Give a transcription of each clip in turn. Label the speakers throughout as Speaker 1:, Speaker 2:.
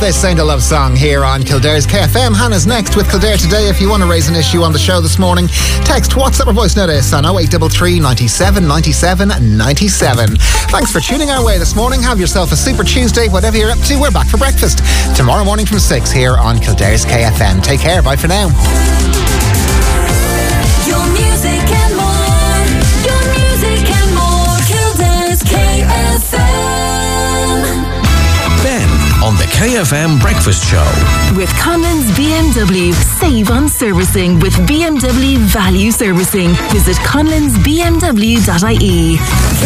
Speaker 1: This Ain't a Love Song here on Kildare's KFM. Hannah's next with Kildare Today. If you want to raise an issue on the show this morning, text, WhatsApp or voice notice on 0833 97 97 97. Thanks for tuning our way this morning. Have yourself a super Tuesday. Whatever you're up to, we're back for breakfast tomorrow morning from 6 here on Kildare's KFM. Take care. Bye for now.
Speaker 2: Your music and more. Your music and more. Kildare's KFM.
Speaker 3: Ben on the KFM Breakfast Show.
Speaker 4: With Conlon's BMW. Save on servicing with BMW Value Servicing. Visit conlonsbmw.ie.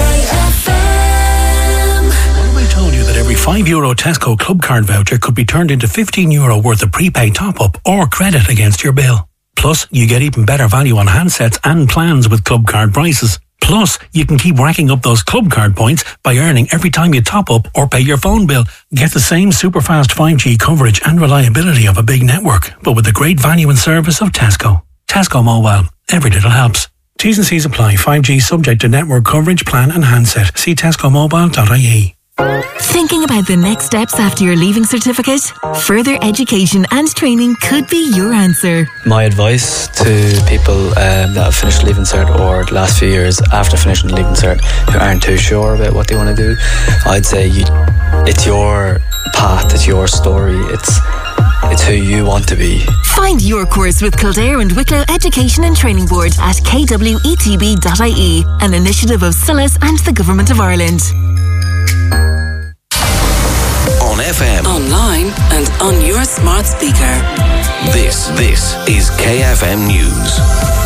Speaker 2: KFM.
Speaker 5: What if I told you that every €5 Tesco Club Card voucher could be turned into €15 worth of prepaid top-up or credit against your bill? Plus, you get even better value on handsets and plans with Club Card prices. Plus, you can keep racking up those Club Card points by earning every time you top up or pay your phone bill. Get the same super fast 5G coverage and reliability of a big network, but with the great value and service of Tesco. Tesco Mobile. Every little helps. T's and C's apply. 5G subject to network coverage, plan and handset. See tescomobile.ie.
Speaker 4: Thinking about the next steps after your leaving certificate? Further education and training could be your answer.
Speaker 6: My advice to people that have finished Leaving Cert or the last few years after finishing Leaving Cert who aren't too sure about what they want to do, I'd say it's your path, it's your story, it's who you want to be.
Speaker 4: Find your course with Kildare and Wicklow Education and Training Board at kwetb.ie, an initiative of SILAS and the Government of Ireland.
Speaker 3: On FM.
Speaker 2: Online and on your smart speaker.
Speaker 3: This is KFM News.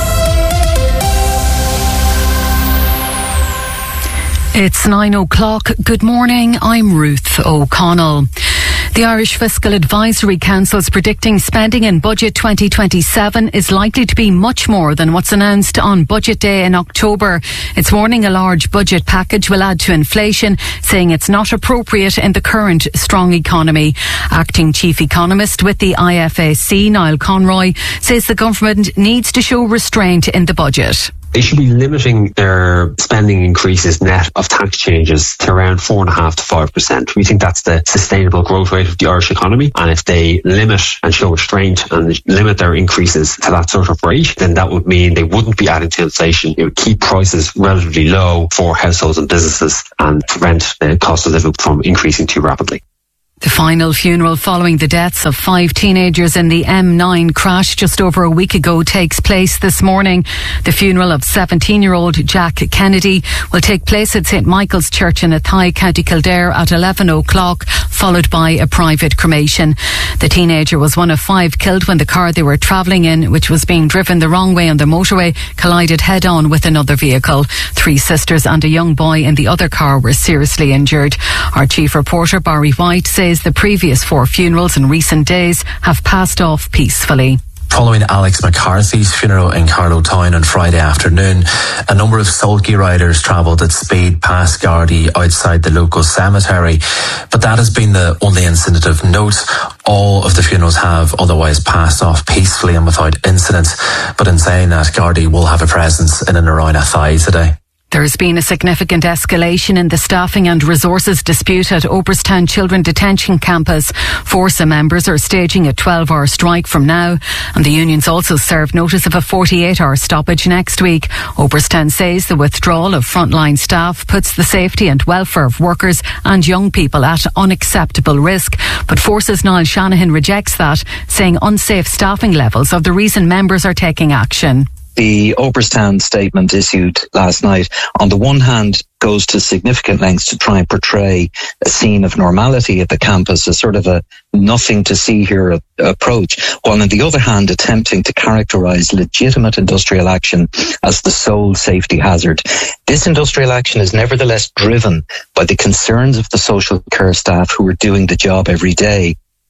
Speaker 7: It's 9 o'clock. Good morning. I'm Ruth O'Connell. The Irish Fiscal Advisory Council is predicting spending in Budget 2027 is likely to be much more than what's announced on Budget Day in October. It's warning a large budget package will add to inflation, saying it's not appropriate in the current strong economy. Acting Chief Economist with the IFAC, Niall Conroy, says the government needs to show restraint in the budget.
Speaker 8: They should be limiting their spending increases net of tax changes to around 4.5% to 5%. We think that's the sustainable growth rate of the Irish economy. And if they limit and show restraint and limit their increases to that sort of rate, then that would mean they wouldn't be adding to inflation. It would keep prices relatively low for households and businesses and prevent the cost of living from increasing too rapidly.
Speaker 7: The final funeral following the deaths of 5 teenagers in the M9 crash just over a week ago takes place this morning. The funeral of 17-year-old Jack Kennedy will take place at St Michael's Church in Athy, County Kildare at 11 o'clock, followed by a private cremation. The teenager was one of 5 killed when the car they were travelling in, which was being driven the wrong way on the motorway, collided head-on with another vehicle. 3 sisters and a young boy in the other car were seriously injured. Our chief reporter, Barry White, says the previous 4 funerals in recent days have passed off peacefully.
Speaker 9: Following Alex McCarthy's funeral in Carlowtown on Friday afternoon, a number of sulky riders travelled at speed past Gardaí outside the local cemetery. But that has been the only incident of note. All of the funerals have otherwise passed off peacefully and without incident. But in saying that, Gardaí will have a presence in and around Athy today.
Speaker 7: There has been a significant escalation in the staffing and resources dispute at Oberstown Children Detention Campus. FORSA members are staging a 12-hour strike from now, and the unions also served notice of a 48-hour stoppage next week. Oberstown says the withdrawal of frontline staff puts the safety and welfare of workers and young people at unacceptable risk. But FORSA's Niall Shanahan rejects that, saying unsafe staffing levels are the reason members are taking action.
Speaker 10: The Oberstown statement issued last night, on the one hand, goes to significant lengths to try and portray a scene of normality at the campus, a sort of a nothing to see here approach, while on the other hand, attempting to characterise legitimate industrial action as the sole safety hazard. This industrial action is nevertheless driven by the concerns of the social care staff who are doing the job every day.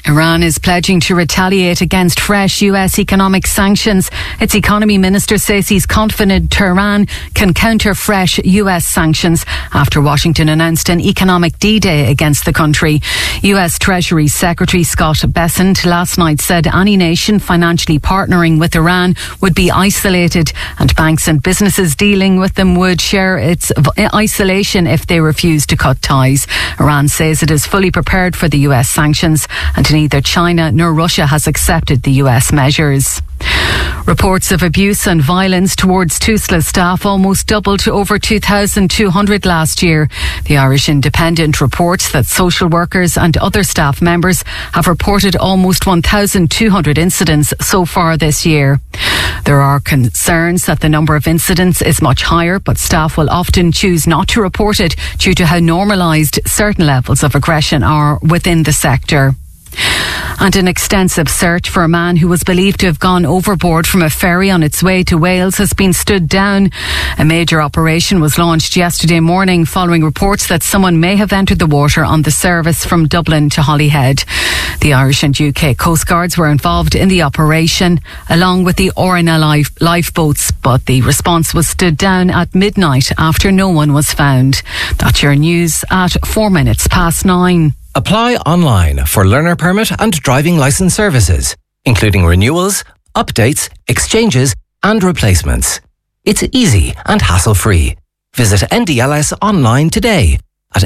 Speaker 7: Iran is pledging to retaliate against fresh US economic sanctions. Its economy minister says he's confident Tehran can counter fresh US sanctions after Washington announced an economic D-Day against the country. US Treasury Secretary Scott Bessent last night said any nation financially partnering with Iran would be isolated, and banks and businesses dealing with them would share its isolation if they refuse to cut ties. Iran says it is fully prepared for the US sanctions, and neither China nor Russia has accepted the US measures. Reports of abuse and violence towards TUSLA staff almost doubled to over 2,200 last year. The Irish Independent reports that social workers and other staff members have reported almost 1,200 incidents so far this year. There are concerns that the number of incidents is much higher, but staff will often choose not to report it due to how normalised certain levels of aggression are within the sector. And an extensive search for a man who was believed to have gone overboard from a ferry on its way to Wales has been stood down. A major operation was launched yesterday morning following reports that someone may have entered the water on the service from Dublin to Holyhead. The Irish and UK coastguards were involved in the operation along with the Orina lifeboats, but the response was stood down at midnight after no one was found. That's your news at 9:04.
Speaker 3: Apply online for learner permit and driving licence services, including renewals, updates, exchanges and replacements. It's easy and hassle-free. Visit NDLS online today at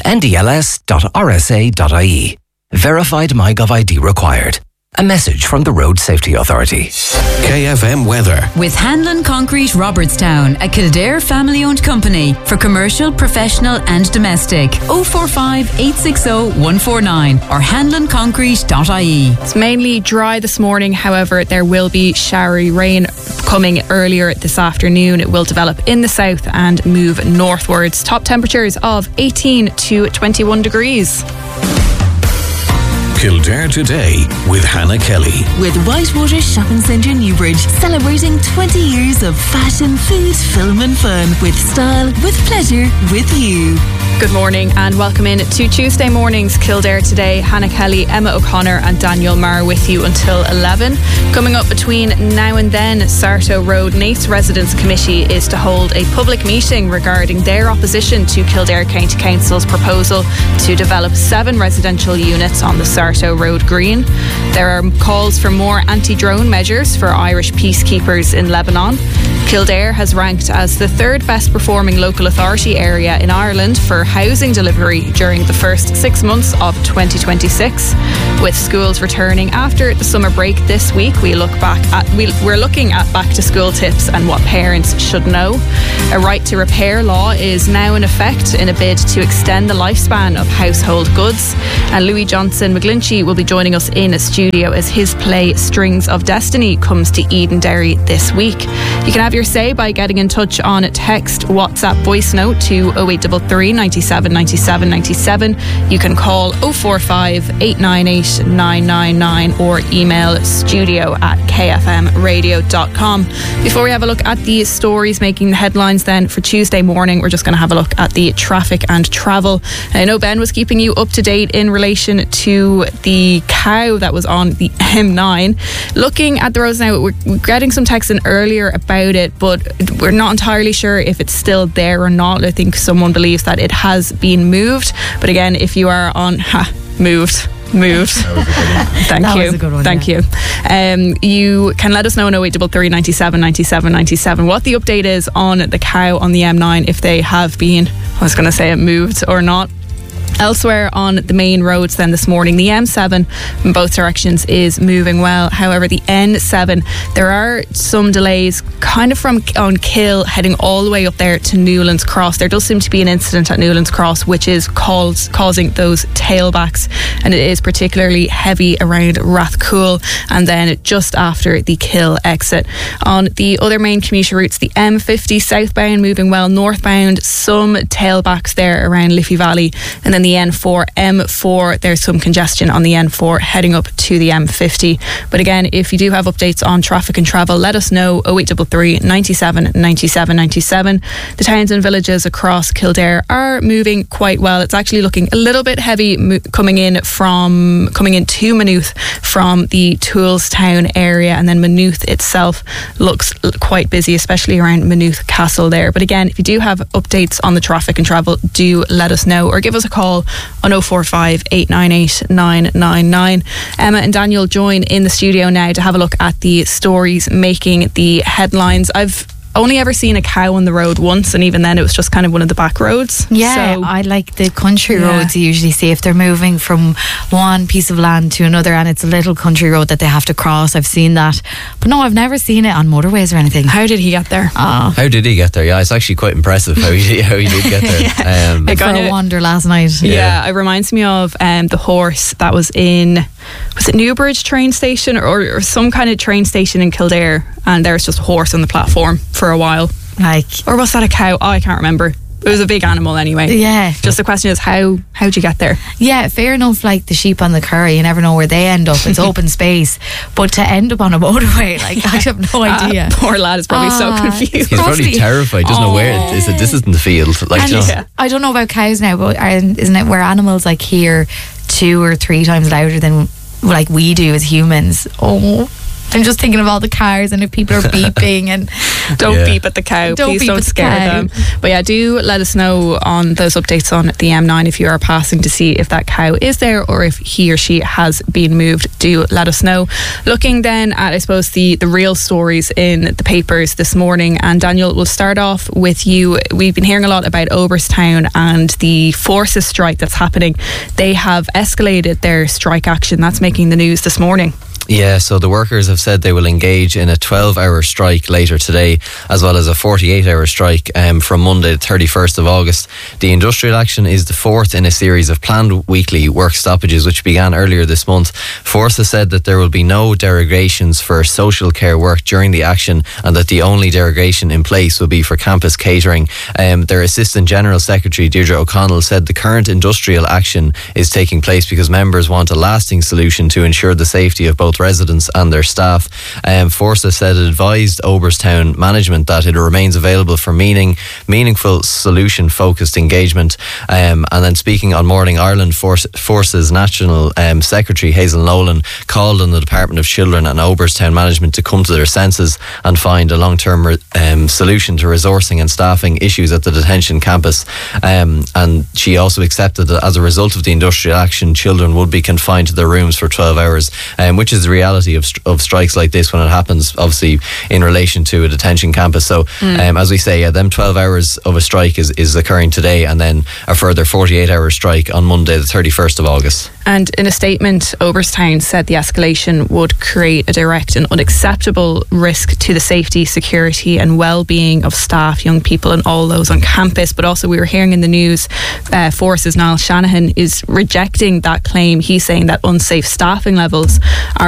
Speaker 3: ndls.rsa.ie. Verified MyGov ID required. A message from the Road Safety Authority.
Speaker 11: KFM weather.
Speaker 12: With Hanlon Concrete Robertstown, a Kildare family-owned company for commercial, professional and domestic. 045 860 149 or hanlonconcrete.ie.
Speaker 13: It's mainly dry this morning. However, there will be showery rain coming earlier this afternoon. It will develop in the south and move northwards. Top temperatures of 18 to 21 degrees.
Speaker 11: Kildare Today with Hannah Kelly.
Speaker 4: With Whitewater Shopping Centre Newbridge, celebrating 20 years of fashion, food, film and fun. With style, with pleasure, with you.
Speaker 13: Good morning and welcome in to Tuesday morning's Kildare Today. Hannah Kelly, Emma O'Connor and Daniel Marr with you until 11. Coming up between now and then, Sarto Road Nate's Residents Committee is to hold a public meeting regarding their opposition to Kildare County Council's proposal to develop 7 residential units on the Sarto Road Green. There are calls for more anti-drone measures for Irish peacekeepers in Lebanon. Kildare has ranked as the 3rd best performing local authority area in Ireland for housing delivery during the first 6 months of 2026. With schools returning after the summer break this week, we're looking at back to school tips and what parents should know. A right to repair law is now in effect in a bid to extend the lifespan of household goods. And Louis Johnson McGlinchey will be joining us in a studio as his play Strings of Destiny comes to Edenderry this week. You can have your say by getting in touch on text, WhatsApp, voice note to 0833 97 97 97. You can call 045 898 999 or email studio@kfmradio.com. Before we have a look at the stories making the headlines then for Tuesday morning, we're just going to have a look at the traffic and travel. I know Ben was keeping you up to date in relation to the cow that was on the M9. Looking at the roads now, we're getting some texts in earlier about it, but we're not entirely sure if it's still there or not. I think someone believes that it has been moved, but again, if you are on moved. Thank you. You can let us know on 0833 97 97 97 what the update is on the cow on the M9, if they have been, I was going to say it moved or not. Elsewhere on the main roads then this morning, the M7 in both directions is moving well. However, the N7, there are some delays kind of from on Kill heading all the way up there to Newlands Cross. There does seem to be an incident at Newlands Cross which is causing those tailbacks, and it is particularly heavy around Rathcoole and then just after the Kill exit. On the other main commuter routes, the M50 southbound moving well, northbound some tailbacks there around Liffey Valley, and then the the N4, M4. There's some congestion on the N4 heading up to the M50. But again, if you do have updates on traffic and travel, let us know. 0833 97 97 97. The towns and villages across Kildare are moving quite well. It's actually looking a little bit heavy coming in to Maynooth from the Toolstown area, and then Maynooth itself looks quite busy, especially around Maynooth Castle there. But again, if you do have updates on the traffic and travel, do let us know or give us a call on 045 898 999. Emma and Daniel join in the studio now to have a look at the stories making the headlines. I've only ever seen a cow on the road once, and even then it was just kind of one of the back roads.
Speaker 14: Yeah,
Speaker 13: so,
Speaker 14: I like the country roads you usually see if they're moving from one piece of land to another, and it's a little country road that they have to cross. I've seen that, but no, I've never seen it on motorways or anything.
Speaker 13: How did he get there?
Speaker 15: How did he get there? Yeah, it's actually quite impressive how he did get there.
Speaker 14: For a wander last night.
Speaker 13: Yeah, it reminds me of the horse that was in, was it Newbridge train station or some kind of train station in Kildare, and there was just a horse on the platform for a while. Or was that a cow? Oh, I can't remember. It was a big animal anyway.
Speaker 14: Yeah.
Speaker 13: Just the question is, how'd you get there?
Speaker 14: Yeah, fair enough, like the sheep on the Curry, you never know where they end up. It's open space. But to end up on a motorway, like, I have no idea.
Speaker 13: Poor lad is probably so confused.
Speaker 15: He's probably terrified, doesn't know where it is. This isn't the field. Like,
Speaker 14: I don't know about cows now, but isn't it where animals like hear 2 or 3 times louder than like we do as humans? I'm just thinking of all the cars, and if people are beeping and
Speaker 13: don't beep at the cow, please don't scare them. But yeah, do let us know on those updates on the M9 if you are passing to see if that cow is there or if he or she has been moved. Do let us know. Looking then at, I suppose, the real stories in the papers this morning, and Daniel, we'll start off with you. We've been hearing a lot about Oberstown and the forces strike that's happening. They have escalated their strike action. That's making the news this morning.
Speaker 15: Yeah, so the workers have said they will engage in a 12-hour strike later today, as well as a 48-hour strike from Monday, the 31st of August. The industrial action is the fourth in a series of planned weekly work stoppages, which began earlier this month. Force has said that there will be no derogations for social care work during the action, and that the only derogation in place will be for campus catering. Their Assistant General Secretary, Deirdre O'Connell, said the current industrial action is taking place because members want a lasting solution to ensure the safety of both residents and their staff. Forza said it advised Oberstown management that it remains available for meaningful solution focused engagement. And then speaking on Morning Ireland, Force's National Secretary Hazel Nolan called on the Department of Children and Oberstown management to come to their senses and find a long-term solution to resourcing and staffing issues at the detention campus. And she also accepted that as a result of the industrial action, children would be confined to their rooms for 12 hours, which is the reality of strikes like this when it happens, obviously, in relation to a detention campus. So, as we say, them 12 hours of a strike is occurring today, and then a further 48-hour strike on Monday, the 31st of August.
Speaker 13: And in a statement, Oberstown said the escalation would create a direct and unacceptable risk to the safety, security and well-being of staff, young people and all those on campus. But also, we were hearing in the news, Force's Niall Shanahan is rejecting that claim. He's saying that unsafe staffing levels are